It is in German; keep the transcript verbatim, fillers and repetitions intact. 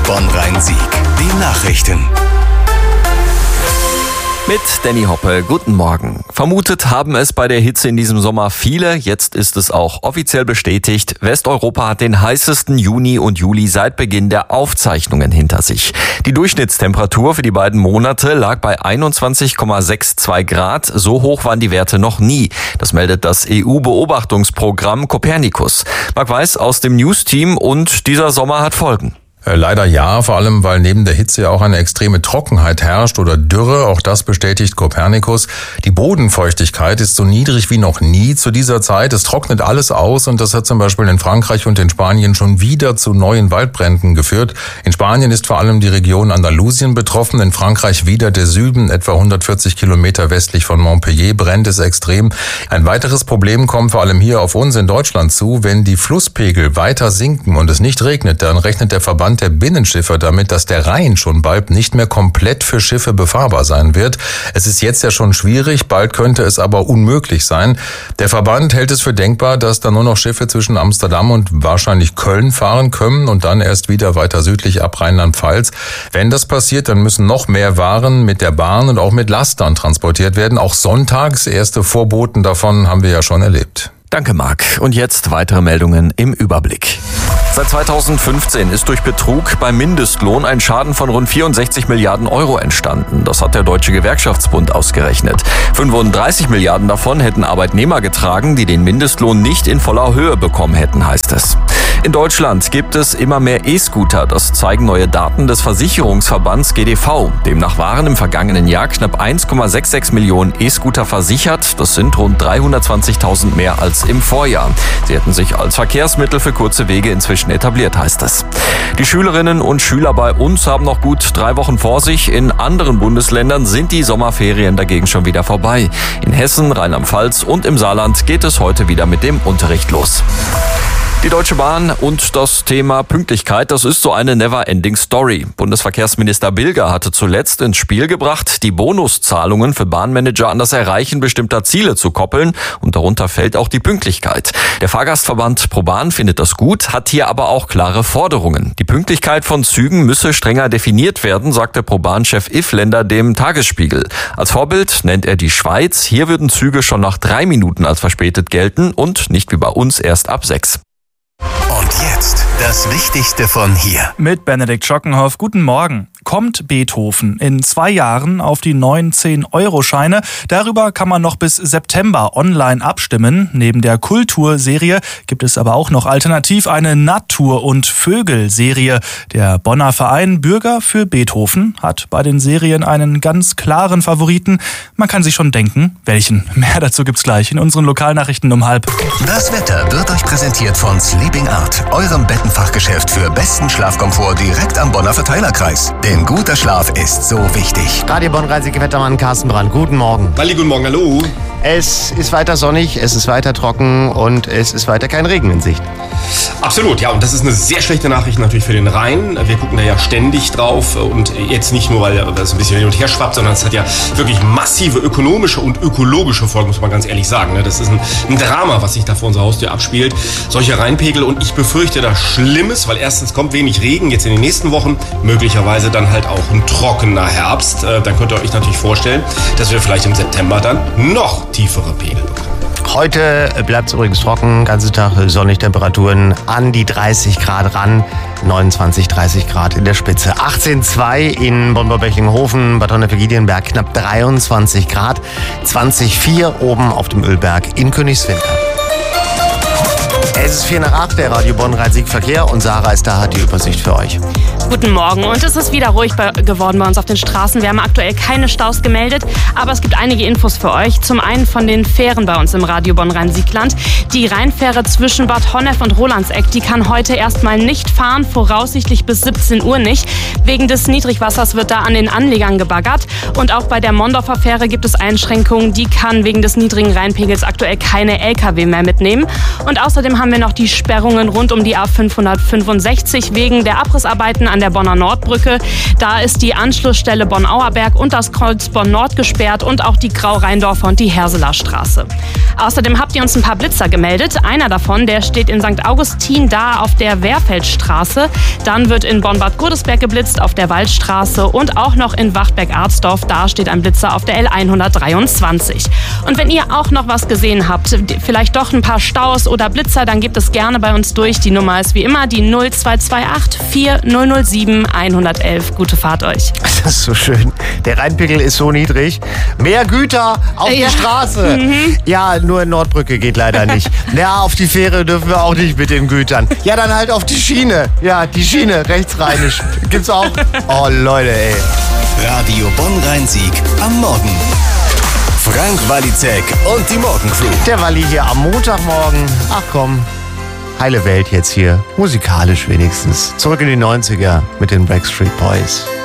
Bonn-Rhein-Sieg. Die Nachrichten. Mit Danny Hoppe, guten Morgen. Vermutet haben es bei der Hitze in diesem Sommer viele, jetzt ist es auch offiziell bestätigt. Westeuropa hat den heißesten Juni und Juli seit Beginn der Aufzeichnungen hinter sich. Die Durchschnittstemperatur für die beiden Monate lag bei einundzwanzig Komma zweiundsechzig Grad. So hoch waren die Werte noch nie. Das meldet das E U-Beobachtungsprogramm Copernicus. Marc Weiß aus dem News-Team, und dieser Sommer hat Folgen. Leider ja, vor allem weil neben der Hitze ja auch eine extreme Trockenheit herrscht oder Dürre. Auch das bestätigt Copernicus. Die Bodenfeuchtigkeit ist so niedrig wie noch nie zu dieser Zeit. Es trocknet alles aus, und das hat zum Beispiel in Frankreich und in Spanien schon wieder zu neuen Waldbränden geführt. In Spanien ist vor allem die Region Andalusien betroffen, in Frankreich wieder der Süden, etwa hundertvierzig Kilometer westlich von Montpellier, brennt es extrem. Ein weiteres Problem kommt vor allem hier auf uns in Deutschland zu. Wenn die Flusspegel weiter sinken und es nicht regnet, dann rechnet der Verband der Binnenschiffer damit, dass der Rhein schon bald nicht mehr komplett für Schiffe befahrbar sein wird. Es ist jetzt ja schon schwierig, bald könnte es aber unmöglich sein. Der Verband hält es für denkbar, dass dann nur noch Schiffe zwischen Amsterdam und wahrscheinlich Köln fahren können und dann erst wieder weiter südlich ab Rheinland-Pfalz. Wenn das passiert, dann müssen noch mehr Waren mit der Bahn und auch mit Lastern transportiert werden. Auch sonntags, erste Vorboten davon haben wir ja schon erlebt. Danke, Marc. Und jetzt weitere Meldungen im Überblick. Seit zweitausendfünfzehn ist durch Betrug beim Mindestlohn ein Schaden von rund vierundsechzig Milliarden Euro entstanden. Das hat der Deutsche Gewerkschaftsbund ausgerechnet. fünfunddreißig Milliarden davon hätten Arbeitnehmer getragen, die den Mindestlohn nicht in voller Höhe bekommen hätten, heißt es. In Deutschland gibt es immer mehr E-Scooter. Das zeigen neue Daten des Versicherungsverbands G D V. Demnach waren im vergangenen Jahr knapp eins Komma sechsundsechzig Millionen E-Scooter versichert. Das sind rund dreihundertzwanzigtausend mehr als im Vorjahr. Sie hätten sich als Verkehrsmittel für kurze Wege inzwischen etabliert, heißt es. Die Schülerinnen und Schüler bei uns haben noch gut drei Wochen vor sich. In anderen Bundesländern sind die Sommerferien dagegen schon wieder vorbei. In Hessen, Rheinland-Pfalz und im Saarland geht es heute wieder mit dem Unterricht los. Die Deutsche Bahn und das Thema Pünktlichkeit, das ist so eine never-ending Story. Bundesverkehrsminister Bilger hatte zuletzt ins Spiel gebracht, die Bonuszahlungen für Bahnmanager an das Erreichen bestimmter Ziele zu koppeln, und darunter fällt auch die Pünktlichkeit. Der Fahrgastverband ProBahn findet das gut, hat hier aber auch klare Forderungen. Die Pünktlichkeit von Zügen müsse strenger definiert werden, sagte ProBahn-Chef Ifländer dem Tagesspiegel. Als Vorbild nennt er die Schweiz. Hier würden Züge schon nach drei Minuten als verspätet gelten und nicht wie bei uns erst ab sechs. Und jetzt das Wichtigste von hier. Mit Benedikt Schockenhoff, guten Morgen. Kommt Beethoven in zwei Jahren auf die neuen zehn-Euro-Scheine? Darüber kann man noch bis September online abstimmen. Neben der Kulturserie gibt es aber auch noch alternativ eine Natur- und Vögel-Serie. Der Bonner Verein Bürger für Beethoven hat bei den Serien einen ganz klaren Favoriten. Man kann sich schon denken, welchen. Mehr dazu gibt's gleich in unseren Lokalnachrichten um halb. Das Wetter wird euch präsentiert von Sleeping Art, eurem Bettenfachgeschäft für besten Schlafkomfort direkt am Bonner Verteilerkreis. Denn guter Schlaf ist so wichtig. Radio Bonn-Rhein-Sieg Wettermann Carsten Brand, guten Morgen. Walli, guten Morgen, hallo. Es ist weiter sonnig, es ist weiter trocken und es ist weiter kein Regen in Sicht. Absolut, ja, und das ist eine sehr schlechte Nachricht natürlich für den Rhein. Wir gucken da ja ständig drauf, und jetzt nicht nur, weil es ein bisschen hin und her schwappt, sondern es hat ja wirklich massive ökonomische und ökologische Folgen, muss man ganz ehrlich sagen. Das ist ein, ein Drama, was sich da vor unserer Haustür abspielt. Solche Rheinpegel, und ich befürchte da Schlimmes, weil erstens kommt wenig Regen jetzt in den nächsten Wochen, möglicherweise dann halt auch ein trockener Herbst. Dann könnt ihr euch natürlich vorstellen, dass wir vielleicht im September dann noch tiefere Pegel bekommen. Heute bleibt es übrigens trocken, ganzen Tag sonnig, Temperaturen an die dreißig Grad ran, neunundzwanzig, dreißig Grad in der Spitze. achtzehn Komma zwei in Bonn-Berchinghofen, Bad Honnef-Giedienberg knapp dreiundzwanzig Grad, zwanzig Komma vier oben auf dem Ölberg in Königswinter. Es ist vier nach acht, der Radio Bonn-Rhein-Sieg Verkehr, und Sarah ist da, hat die Übersicht für euch. Guten Morgen, und es ist wieder ruhig bei, geworden bei uns auf den Straßen. Wir haben aktuell keine Staus gemeldet, aber es gibt einige Infos für euch. Zum einen von den Fähren bei uns im Radio Bonn-Rhein-Siegland. Die Rheinfähre zwischen Bad Honnef und Rolandseck, die kann heute erstmal nicht fahren, voraussichtlich bis siebzehn Uhr nicht. Wegen des Niedrigwassers wird da an den Anlegern gebaggert. Und auch bei der Mondorfer Fähre gibt es Einschränkungen. Die kann wegen des niedrigen Rheinpegels aktuell keine L K W mehr mitnehmen. Und außerdem haben wir noch die Sperrungen rund um die A fünfhundertfünfundsechzig wegen der Abrissarbeiten an an der Bonner Nordbrücke. Da ist die Anschlussstelle Bonn-Auerberg und das Kreuz Bonn-Nord gesperrt und auch die Grau-Rheindorfer und die Herseler Straße. Außerdem habt ihr uns ein paar Blitzer gemeldet. Einer davon, der steht in Sankt Augustin da auf der Wehrfeldstraße. Dann wird in Bonn-Bad Godesberg geblitzt auf der Waldstraße und auch noch in Wachtberg-Arsdorf. Da steht ein Blitzer auf der L hundertdreiundzwanzig. Und wenn ihr auch noch was gesehen habt, vielleicht doch ein paar Staus oder Blitzer, dann gebt es gerne bei uns durch. Die Nummer ist wie immer die null zwei zwei acht vier null null sieben eins eins eins. Gute Fahrt euch. Das ist so schön. Der Rheinpegel ist so niedrig. Mehr Güter auf Ja. die Straße. Mhm. Ja, nur in Nordbrücke geht leider nicht. Ja, auf die Fähre dürfen wir auch nicht mit den Gütern. Ja, dann halt auf die Schiene. Ja, die Schiene, rechtsrheinisch. Gibt's auch. Oh, Leute, ey. Radio Bonn-Rhein-Sieg am Morgen. Frank Walizek und die Morgencrew. Der Walli hier am Montagmorgen. Ach komm, heile Welt jetzt hier. Musikalisch wenigstens. Zurück in die neunziger mit den Backstreet Boys.